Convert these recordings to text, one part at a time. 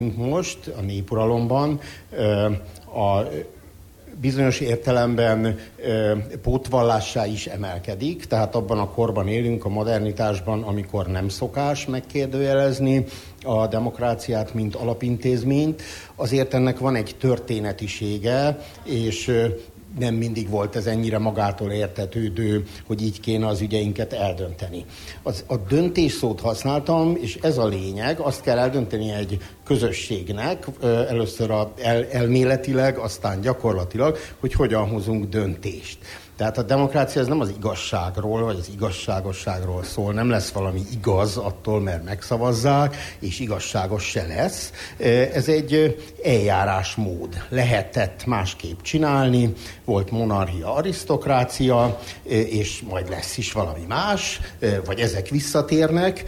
Most a népuralomban a bizonyos értelemben pótvallássá is emelkedik, tehát abban a korban élünk, a modernitásban, amikor nem szokás megkérdőjelezni a demokráciát, mint alapintézményt. Azért ennek van egy történetisége, és nem mindig volt ez ennyire magától értetődő, hogy így kéne az ügyeinket eldönteni. A döntésszót használtam, és ez a lényeg, azt kell eldönteni egy közösségnek, először elméletileg, aztán gyakorlatilag, hogy hogyan hozunk döntést. Tehát a demokrácia ez nem az igazságról, vagy az igazságosságról szól, nem lesz valami igaz attól, mert megszavazzák, és igazságos se lesz. Ez egy eljárásmód. Lehetett másképp csinálni, volt monarchia, arisztokrácia, és majd lesz is valami más, vagy ezek visszatérnek.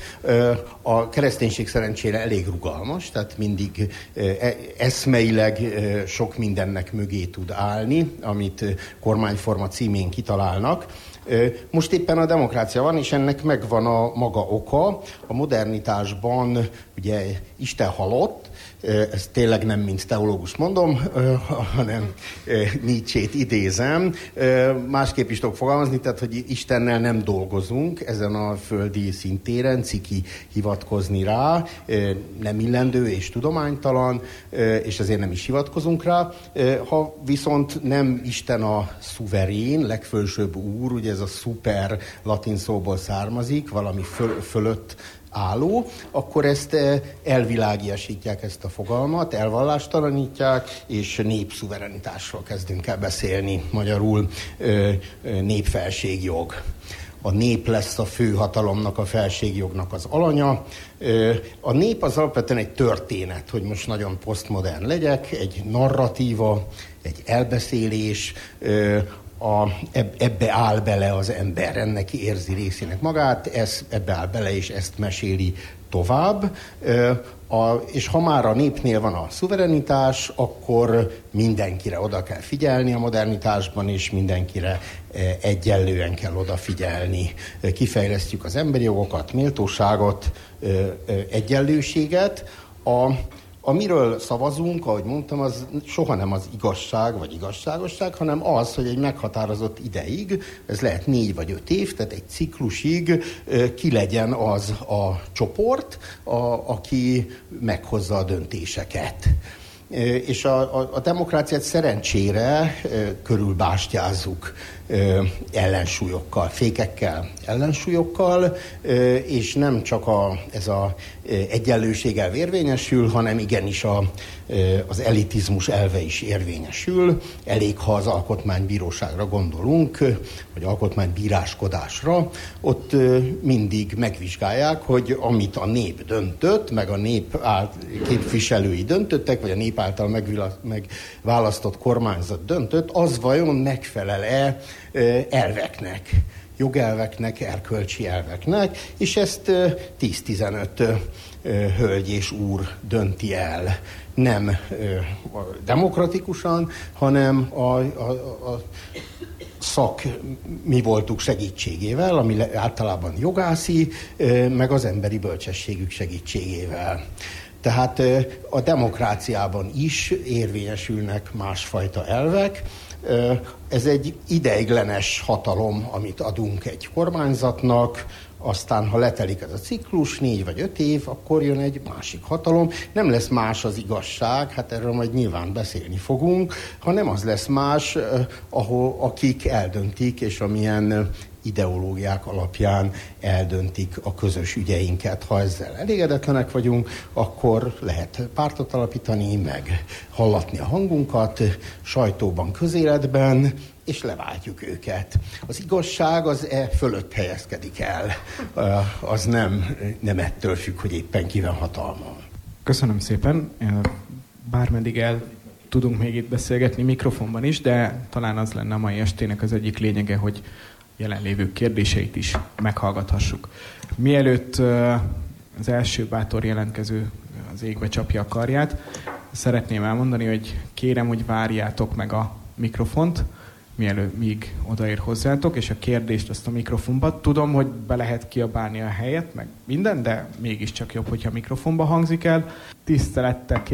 A kereszténység szerencsére elég rugalmas, tehát mindig eszmeileg sok mindennek mögé tud állni, amit kormányforma címén kitalálnak. Most éppen a demokrácia van, és ennek megvan a maga oka. A modernitásban ugye Isten halott, ezt tényleg nem mint teológus mondom, hanem Nietzsét idézem. Másképp is tudok fogalmazni, tehát, hogy Istennel nem dolgozunk ezen a földi szintéren, ciki hivatkozni rá, nem illendő és tudománytalan, és ezért nem is hivatkozunk rá. Ha viszont nem Isten a szuverén, legfölsőbb úr, ugye ez a szuper latin szóból származik, valami fölött álló, akkor ezt elvilágiasítják ezt a fogalmat, elvallástalanítják, és népszuverenitásról kezdünk el beszélni, magyarul népfelségjog. A nép lesz a főhatalomnak, a felségjognak az alanya. A nép az alapvetően egy történet, hogy most nagyon posztmodern legyek, egy narratíva, egy elbeszélés, ebbe áll bele az ember, ennek érzi részének magát, ebbe áll bele, és ezt meséli tovább. És ha már a népnél van a szuverenitás, akkor mindenkire oda kell figyelni a modernitásban, és mindenkire egyenlően kell odafigyelni. Kifejlesztjük az emberi jogokat, méltóságot, egyenlőséget. Amiről szavazunk, ahogy mondtam, az soha nem az igazság vagy igazságosság, hanem az, hogy egy meghatározott ideig, ez lehet 4 vagy 5 év, tehát egy ciklusig ki legyen az a csoport, aki meghozza a döntéseket. És a demokráciát szerencsére körülbástyázzuk ellensúlyokkal, fékekkel, ellensúlyokkal, és nem csak ez az egyenlőséggel érvényesül, hanem igenis az elitizmus elve is érvényesül. Elég, ha az alkotmánybíróságra gondolunk, vagy alkotmánybíráskodásra, ott mindig megvizsgálják, hogy amit a nép döntött, meg a nép képviselői döntöttek, vagy a nép által megválasztott kormányzat döntött, az vajon megfelel-e elveknek, jogelveknek, erkölcsi elveknek, és ezt 10-15 hölgy és úr dönti el. Nem demokratikusan, hanem a mi voltuk segítségével, ami általában jogászi, meg az emberi bölcsességük segítségével. Tehát a demokráciában is érvényesülnek másfajta elvek. Ez egy ideiglenes hatalom, amit adunk egy kormányzatnak, aztán, ha letelik ez a ciklus, 4 vagy 5 év, akkor jön egy másik hatalom. Nem lesz más az igazság, hát erről majd nyilván beszélni fogunk, hanem az lesz más, akik eldöntik, és amilyen ideológiák alapján eldöntik a közös ügyeinket. Ha ezzel elégedetlenek vagyunk, akkor lehet pártot alapítani, meg hallatni a hangunkat, sajtóban, közéletben, és leváltjuk őket. Az igazság az fölött helyezkedik el. Az nem ettől függ, hogy éppen ki van hatalma. Köszönöm szépen. Bármeddig el tudunk még itt beszélgetni mikrofonban is, de talán az lenne a mai estének az egyik lényege, hogy jelenlévők kérdéseit is meghallgathassuk. Mielőtt az első bátor jelentkező az égbe csapja a karját, szeretném elmondani, hogy kérem, hogy várjátok meg a mikrofont, míg odaér hozzátok, és a kérdést azt a mikrofonba. Tudom, hogy be lehet kiabálni a helyet, meg minden, de mégiscsak jobb, hogyha mikrofonba hangzik el. Tisztelettel